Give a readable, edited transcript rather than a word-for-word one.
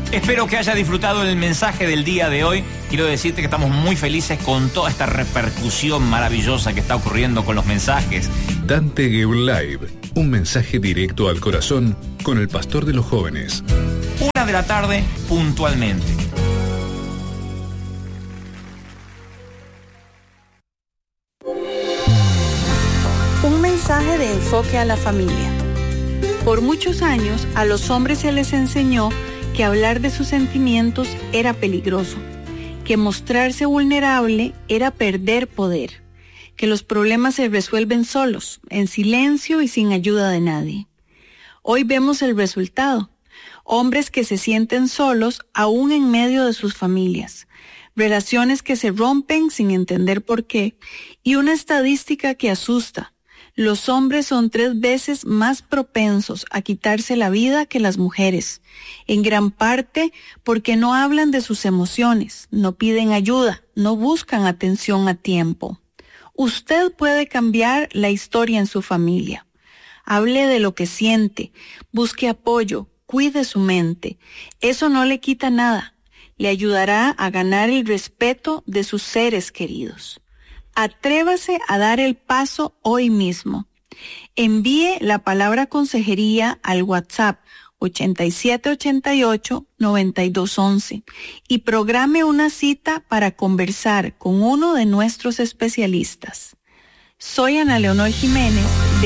Espero que haya disfrutado el mensaje del día de hoy. Quiero decirte que estamos muy felices con toda esta repercusión maravillosa que está ocurriendo con los mensajes. Dante Gebel Live, un mensaje directo al corazón con el pastor de los jóvenes. 1 de la tarde, puntualmente. Un mensaje de enfoque a la familia. Por muchos años, a los hombres se les enseñó que hablar de sus sentimientos era peligroso, que mostrarse vulnerable era perder poder, que los problemas se resuelven solos, en silencio y sin ayuda de nadie. Hoy vemos el resultado: hombres que se sienten solos aún en medio de sus familias, relaciones que se rompen sin entender por qué, y una estadística que asusta: los hombres son 3 veces más propensos a quitarse la vida que las mujeres, en gran parte porque no hablan de sus emociones, no piden ayuda, no buscan atención a tiempo. Usted puede cambiar la historia en su familia. Hable de lo que siente, busque apoyo, cuide su mente. Eso no le quita nada, le ayudará a ganar el respeto de sus seres queridos. Atrévase a dar el paso hoy mismo. Envíe la palabra consejería al WhatsApp 8788-9211 y programe una cita para conversar con uno de nuestros especialistas. Soy Ana Leonor Jiménez